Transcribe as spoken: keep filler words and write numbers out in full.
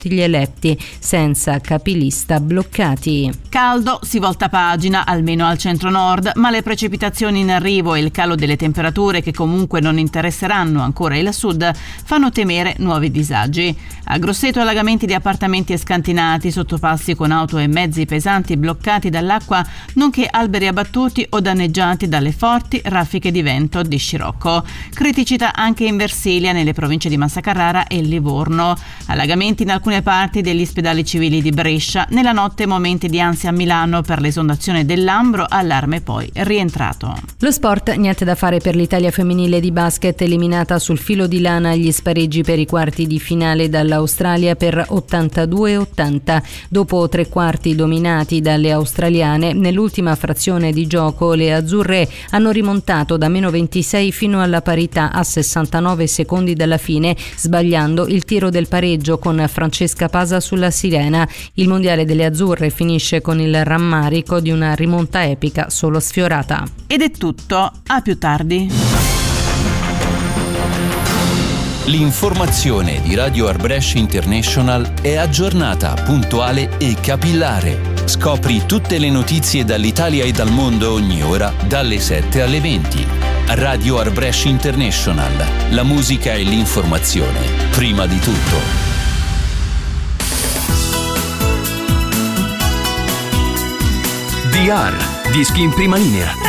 gli eletti, senza capilista bloccati. Caldo, si volta pagina, almeno al centro-nord, ma le precipitazioni in arrivo e il calo delle temperature, che comunque non interesseranno ancora il sud, fanno temere nuovi disagi. A Grosseto allagamenti di appartamenti e scantinati, sottopassi con auto e mezzi pesanti bloccati dall'acqua, nonché alberi abbattuti o danneggiati dalle forti raffiche di vento di scirocco. Criticità anche in Versilia, nelle province di Massa Carrara e Livorno. Allagamenti in alcune parti degli ospedali civili di Brescia. Nella notte momenti di ansia a Milano per l'esondazione del Lambro, allarme poi rientrato. Lo sport, niente da fare per l'Italia femminile di basket, eliminata sul filo di lana agli spareggi per i quarti di finale dall'Australia per ottantadue a ottanta. Dopo tre quarti dominati dalle australiane, nell'ultima frazione di gioco le azzurre hanno rimontato da meno ventisei fino alla parità a sessantanove secondi dalla fine, sbagliando il tiro del pareggio con Francesca Pasa sulla sirena. Il mondiale delle azzurre finisce con il rammarico di una rimonta epica solo sfiorata. Ed è tutto, a più tardi. L'informazione di Radio Arbresh International è aggiornata, puntuale e capillare. Scopri tutte le notizie dall'Italia e dal mondo ogni ora, dalle sette alle venti. Radio Arbresh International. La musica e l'informazione prima di tutto. D R, dischi in prima linea.